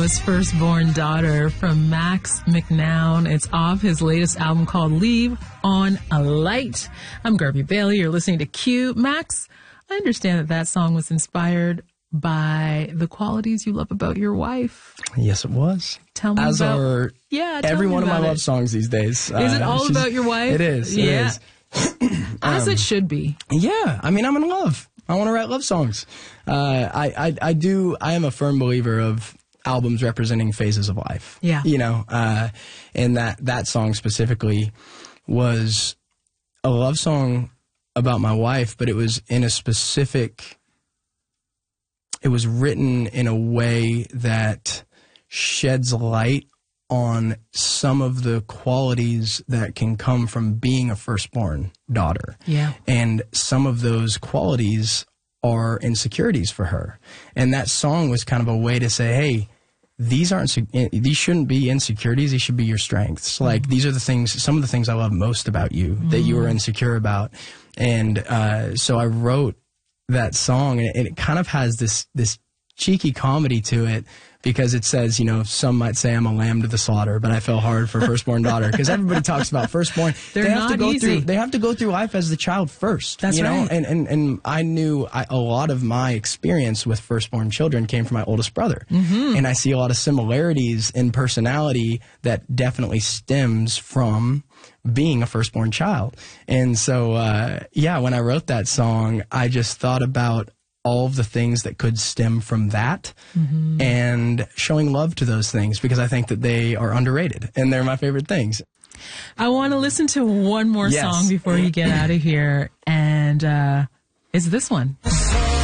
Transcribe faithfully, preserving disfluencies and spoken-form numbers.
was Firstborn Daughter from Max McNown. It's off his latest album called Leave on a Light. I'm Garvey Bailey. You're listening to Q. Max, I understand that that song was inspired by the qualities you love about your wife. Yes, it was. Tell me As about... are yeah, tell every me one of my about love it. songs these days. Is it Uh, all she's- about your wife? It is. It yeah. is. As Um, it should be. Yeah, I mean, I'm in love. I want to write love songs. Uh, I, I, I do. I am a firm believer of albums representing phases of life. Yeah. You know, uh, and that that song specifically was a love song about my wife, but it was in a specific. It was written in a way that sheds light on some of the qualities that can come from being a firstborn daughter. Yeah. And some of those qualities are insecurities for her. And that song was kind of a way to say, hey, these aren't, these shouldn't be insecurities. These should be your strengths. Like, mm-hmm. these are the things, some of the things I love most about you mm-hmm. that you were insecure about. And uh, so I wrote that song, and it, and it kind of has this, this cheeky comedy to it, because it says, you know, some might say I'm a lamb to the slaughter, but I fell hard for firstborn daughter. Because everybody talks about firstborn. They're they have not to go easy. through. They have to go through life as the child first. That's you know? right. And and and I knew I, a lot of my experience with firstborn children came from my oldest brother, mm-hmm. and I see a lot of similarities in personality that definitely stems from being a firstborn child. And so, uh, yeah, when I wrote that song, I just thought about all of the things that could stem from that mm-hmm. and showing love to those things, because I think that they are underrated and they're my favorite things. I want to listen to one more yes. song before you get out of here, and uh, it's this one.